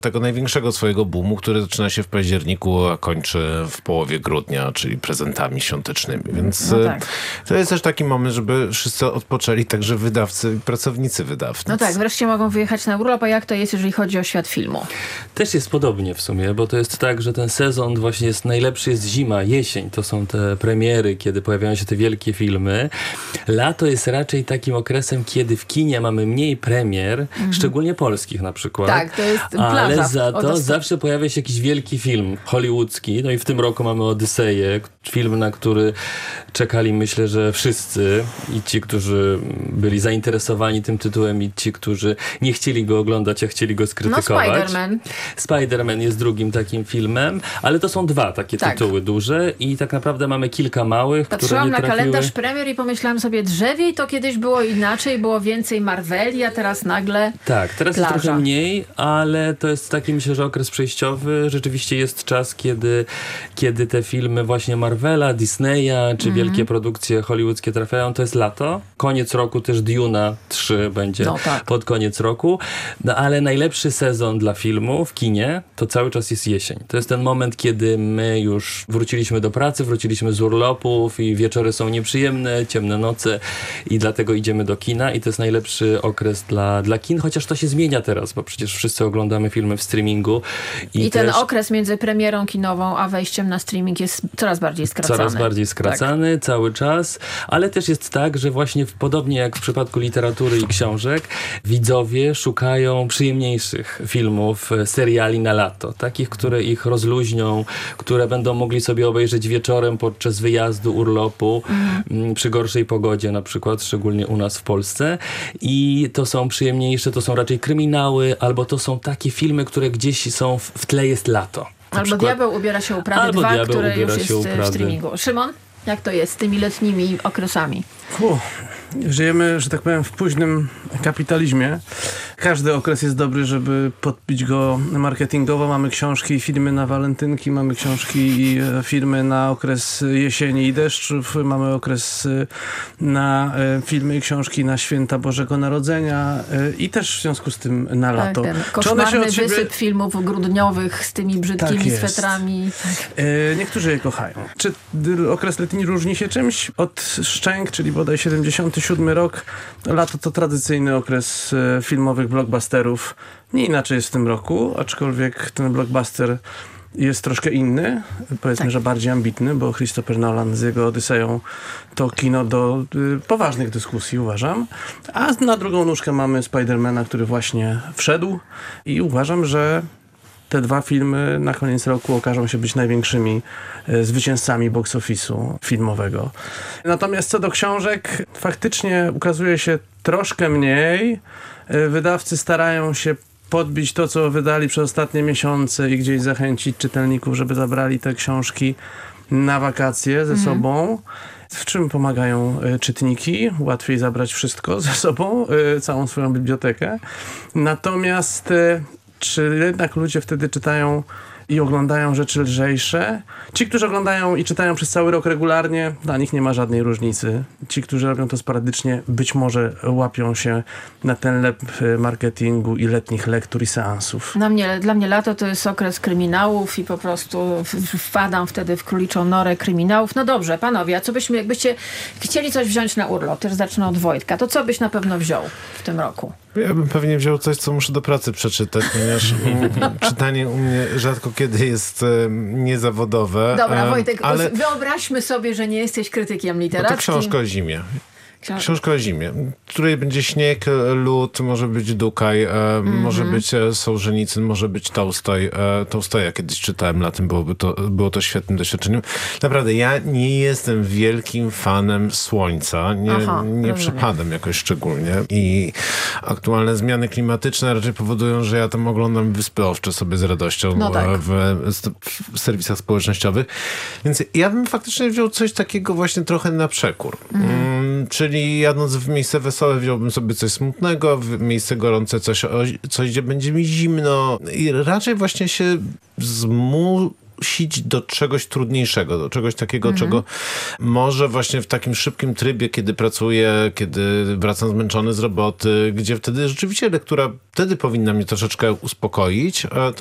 tego największego swojego boomu, który zaczyna się w październiku, a kończy w połowie grudnia, czyli prezentami świątecznymi. Więc to jest też taki moment, żeby wszyscy odpoczęli, także wydawcy i pracownicy wydawnictw. No tak, wreszcie mogą wyjechać na urlop, a jak to jest, jeżeli chodzi o świat filmu? Też jest podobnie w sumie, bo to jest tak, że ten sezon właśnie jest najlepszy, jest zima, jesień, to są te premiery, kiedy pojawiają się te wielkie filmy. Lato jest raczej takim okresem, kiedy w kinie mamy mniej premier, szczególnie polskich na przykład. Tak, to jest plaża. Ale za to zawsze pojawia się jakiś wielki film hollywoodzki. No i w tym roku mamy Odyseję, film, na który czekali, myślę, że wszyscy. I ci, którzy byli zainteresowani tym tytułem, i ci, którzy nie chcieli go oglądać, a chcieli go skrytykować. No Spider-Man. Spider-Man jest drugim takim filmem, ale to są dwa takie tytuły duże i tak naprawdę mamy kilka małych, Patrzyłam które nie na trafiły. kalendarz premier i pomyślałam sobie, drzewiej to kiedyś było inaczej, było więcej Marveli, a teraz nagle Tak, teraz plaża. jest trochę mniej, ale to jest taki, myślę, że okres przejściowy. Rzeczywiście jest czas, kiedy te filmy właśnie Marvela, Disneya, czy wielkie produkcje hollywoodzkie trafiają. To jest lato. Koniec roku też Duna 3 będzie pod koniec roku. No ale najlepszy sezon dla filmu w kinie to cały czas jest jesień. To jest ten moment, kiedy my już wróciliśmy do pracy, wróciliśmy z urlopów i wieczory są nieprzyjemne, ciemne noce i dlatego idziemy do kina i to jest najlepszy okres dla kin, chociaż to się zmienia teraz, bo przecież wszyscy oglądamy filmy w streamingu. I ten okres między premierą kinową a wejściem na streaming jest coraz bardziej skracany. Coraz bardziej skracany, cały czas, ale też jest tak, że właśnie podobnie jak w przypadku literatury i książek, widzowie szukają przyjemniejszych filmów, seriali na lato. Takich, które ich rozluźnią, które będą mogli sobie obejrzeć wieczorem podczas wyjazdu, urlopu, przy gorszej pogodzie na przykład, szczególnie u nas w Polsce. I to są przyjemniejsze, to są raczej kryminały, albo to są takie filmy, które gdzieś są w tle jest lato. Albo Diabeł ubiera się u Prady 2, które już jest w streamingu. Szymon, jak to jest z tymi letnimi okresami? Żyjemy, że tak powiem, w późnym kapitalizmie. Każdy okres jest dobry, żeby podbić go marketingowo. Mamy książki i filmy na walentynki, mamy książki i filmy na okres jesieni i deszczów, mamy okres na filmy i książki na święta Bożego Narodzenia i też w związku z tym na lato. Ten koszmarny wysyp filmów grudniowych z tymi brzydkimi swetrami. Niektórzy je kochają. Czy okres letni różni się czymś od Szczęk, czyli bodaj 77 rok? Lato to tradycyjny okres filmowych blockbusterów. Nie inaczej jest w tym roku, aczkolwiek ten blockbuster jest troszkę inny, powiedzmy, że bardziej ambitny, bo Christopher Nolan z jego Odyseją to kino do poważnych dyskusji, uważam. A na drugą nóżkę mamy Spidermana, który właśnie wszedł i uważam, że te dwa filmy na koniec roku okażą się być największymi zwycięzcami box office'u filmowego. Natomiast co do książek, faktycznie ukazuje się troszkę mniej. Wydawcy starają się podbić to, co wydali przez ostatnie miesiące i gdzieś zachęcić czytelników, żeby zabrali te książki na wakacje ze sobą. W czym pomagają czytniki? Łatwiej zabrać wszystko ze sobą, całą swoją bibliotekę. Natomiast czy jednak ludzie wtedy czytają i oglądają rzeczy lżejsze? Ci, którzy oglądają i czytają przez cały rok regularnie, dla nich nie ma żadnej różnicy. Ci, którzy robią to sporadycznie, być może łapią się na ten lep marketingu i letnich lektur i seansów. Dla mnie lato to jest okres kryminałów i po prostu wpadam wtedy w króliczą norę kryminałów. No dobrze, panowie, a co jakbyście chcieli coś wziąć na urlop, też zacznę od Wojtka, to co byś na pewno wziął w tym roku? Ja bym pewnie wziął coś, co muszę do pracy przeczytać, ponieważ czytanie u mnie rzadko kiedy jest niezawodowe. Dobra, Wojtek, ale wyobraźmy sobie, że nie jesteś krytykiem literackim. To książka o zimie. Książka o zimie, w której będzie śnieg, lód, może być Dukaj, może być Sołżenicyn, może być Tołstoj. Tołstoja kiedyś czytałem latem, było to świetnym doświadczeniem. Naprawdę, ja nie jestem wielkim fanem słońca, nie przepadam jakoś szczególnie i aktualne zmiany klimatyczne raczej powodują, że ja tam oglądam Wyspy Owcze sobie z radością w serwisach społecznościowych. Więc ja bym faktycznie wziął coś takiego właśnie trochę na przekór. Czyli jadąc w miejsce wesołe wziąłbym sobie coś smutnego, w miejsce gorące coś, gdzie będzie mi zimno i raczej właśnie się zmusić do czegoś trudniejszego, do czegoś takiego, czego może właśnie w takim szybkim trybie, kiedy pracuję, kiedy wracam zmęczony z roboty, gdzie wtedy rzeczywiście lektura wtedy powinna mnie troszeczkę uspokoić,